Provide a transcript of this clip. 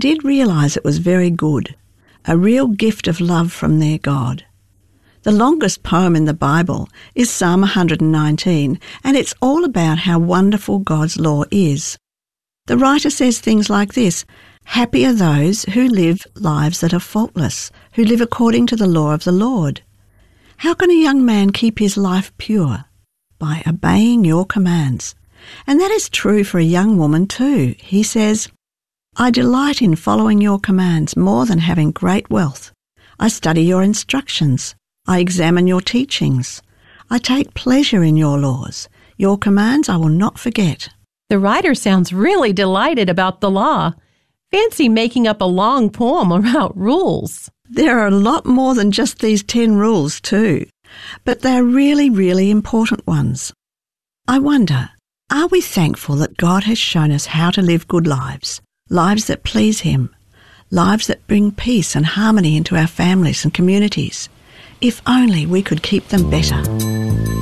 did realise it was very good, a real gift of love from their God. The longest poem in the Bible is Psalm 119, and it's all about how wonderful God's law is. The writer says things like this: "Happy are those who live lives that are faultless, who live according to the law of the Lord." How can a young man keep his life pure? By obeying your commands. And that is true for a young woman too. He says, "I delight in following your commands more than having great wealth. I study your instructions. I examine your teachings. I take pleasure in your laws. Your commands I will not forget." The writer sounds really delighted about the law. Fancy making up a long poem about rules. There are a lot more than just these 10 rules too, but they're really, really important ones. I wonder, are we thankful that God has shown us how to live good lives, lives that please Him, lives that bring peace and harmony into our families and communities? If only we could keep them better.